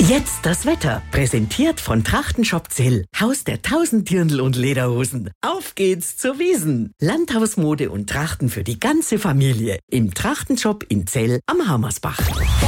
Jetzt das Wetter, präsentiert von Trachtenshop Zell, Haus der 1000 Dirndl und Lederhosen. Auf geht's zur Wiesn. Landhausmode und Trachten für die ganze Familie im Trachtenshop in Zell am Hammersbach.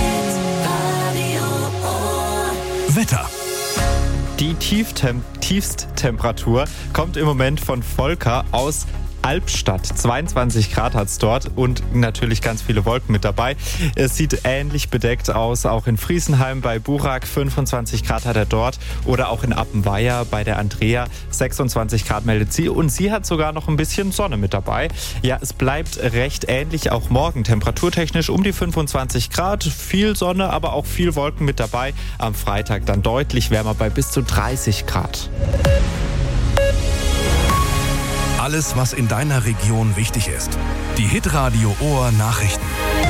Wetter. Die Tiefsttemperatur kommt im Moment von Volker aus Albstadt. 22 Grad hat es dort und natürlich ganz viele Wolken mit dabei. Es sieht ähnlich bedeckt aus, auch in Friesenheim bei Burak. 25 Grad hat er dort oder auch in Appenweier bei der Andrea. 26 Grad meldet sie und sie hat sogar noch ein bisschen Sonne mit dabei. Ja, es bleibt recht ähnlich auch morgen. Temperaturtechnisch um die 25 Grad. Viel Sonne, aber auch viel Wolken mit dabei. Am Freitag dann deutlich wärmer bei bis zu 30 Grad. Alles, was in deiner Region wichtig ist. Die Hitradio Ohr Nachrichten.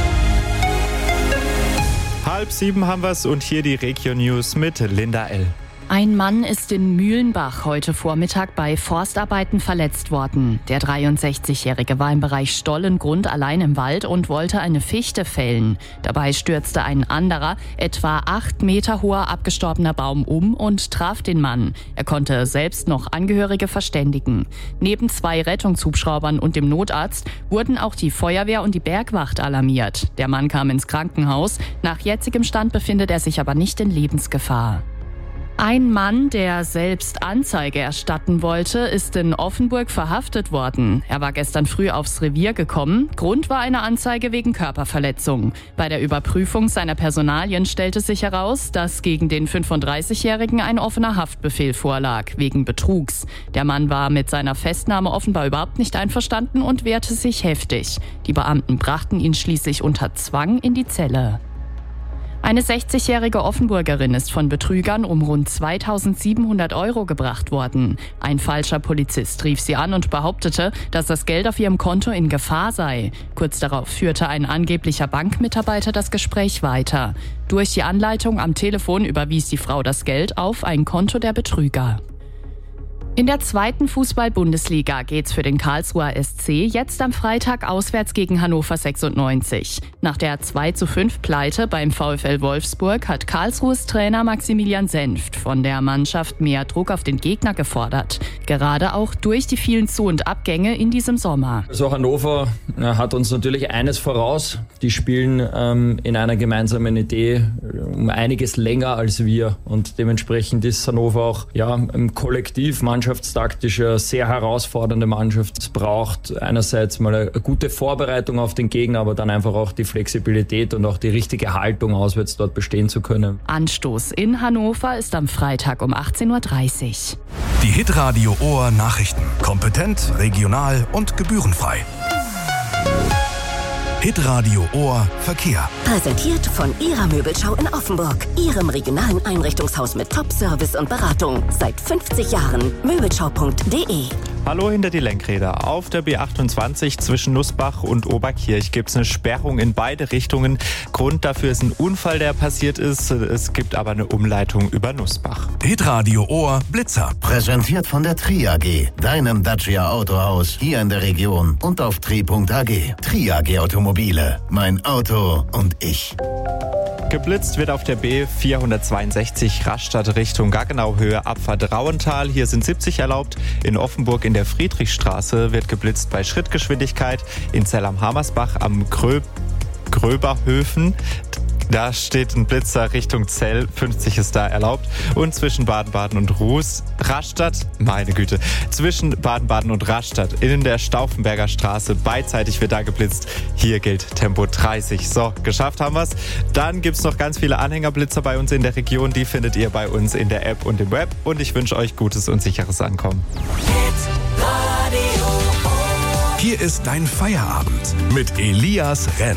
6:30 haben wir es und hier die Regio-News mit Linda L. Ein Mann ist in Mühlenbach heute Vormittag bei Forstarbeiten verletzt worden. Der 63-Jährige war im Bereich Stollengrund allein im Wald und wollte eine Fichte fällen. Dabei stürzte ein anderer, etwa 8 Meter hoher abgestorbener Baum um und traf den Mann. Er konnte selbst noch Angehörige verständigen. Neben 2 Rettungshubschraubern und dem Notarzt wurden auch die Feuerwehr und die Bergwacht alarmiert. Der Mann kam ins Krankenhaus. Nach jetzigem Stand befindet er sich aber nicht in Lebensgefahr. Ein Mann, der selbst Anzeige erstatten wollte, ist in Offenburg verhaftet worden. Er war gestern früh aufs Revier gekommen. Grund war eine Anzeige wegen Körperverletzung. Bei der Überprüfung seiner Personalien stellte sich heraus, dass gegen den 35-Jährigen ein offener Haftbefehl vorlag, wegen Betrugs. Der Mann war mit seiner Festnahme offenbar überhaupt nicht einverstanden und wehrte sich heftig. Die Beamten brachten ihn schließlich unter Zwang in die Zelle. Eine 60-jährige Offenburgerin ist von Betrügern um rund 2.700 € gebracht worden. Ein falscher Polizist rief sie an und behauptete, dass das Geld auf ihrem Konto in Gefahr sei. Kurz darauf führte ein angeblicher Bankmitarbeiter das Gespräch weiter. Durch die Anleitung am Telefon überwies die Frau das Geld auf ein Konto der Betrüger. In der 2. Fußball-Bundesliga geht's für den Karlsruher SC jetzt am Freitag auswärts gegen Hannover 96. Nach der 2:5-Pleite beim VfL Wolfsburg hat Karlsruhes Trainer Maximilian Senft von der Mannschaft mehr Druck auf den Gegner gefordert. Gerade auch durch die vielen Zu- und Abgänge in diesem Sommer. Also Hannover hat uns natürlich eines voraus. Die spielen in einer gemeinsamen Idee um einiges länger als wir. Und dementsprechend ist Hannover auch im Kollektiv mannschaftstaktisch eine sehr herausfordernde Mannschaft. Es braucht einerseits mal eine gute Vorbereitung auf den Gegner, aber dann einfach auch die Flexibilität und auch die richtige Haltung auswärts dort bestehen zu können. Anstoß in Hannover ist am Freitag um 18:30 Uhr. Die Hitradio Ohr Nachrichten. Kompetent, regional und gebührenfrei. Hitradio Ohr Verkehr. Präsentiert von Ihrer Möbelschau in Offenburg. Ihrem regionalen Einrichtungshaus mit Top-Service und Beratung. Seit 50 Jahren. Möbelschau.de. Hallo hinter die Lenkräder. Auf der B28 zwischen Nussbach und Oberkirch gibt es eine Sperrung in beide Richtungen. Grund dafür ist ein Unfall, der passiert ist. Es gibt aber eine Umleitung über Nussbach. Hitradio Ohr Blitzer. Präsentiert von der Tri AG, deinem Dacia Autohaus hier in der Region und auf tri.ag. Tri AG Automobile, mein Auto und ich. Geblitzt wird auf der B462 Rastatt Richtung Gaggenau-Höhe Abfahrt Rauental. Hier sind 70 erlaubt. In Offenburg in der Friedrichstraße wird geblitzt bei Schrittgeschwindigkeit. In Zell am Hammersbach am Gröberhöfen. Da steht ein Blitzer Richtung Zell, 50 ist da erlaubt. Und zwischen Baden-Baden und Rastatt, meine Güte, zwischen Baden-Baden und Rastatt in der Stauffenberger Straße, beidseitig wird da geblitzt. Hier gilt Tempo 30. So, geschafft haben wir's. Dann gibt's noch ganz viele Anhängerblitzer bei uns in der Region. Die findet ihr bei uns in der App und im Web. Und ich wünsche euch gutes und sicheres Ankommen. Hier ist dein Feierabend mit Elias Renn.